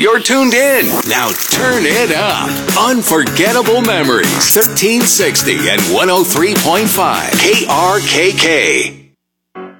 You're tuned in. Now turn it up. Unforgettable Memories. 1360 and 103.5 KRKK.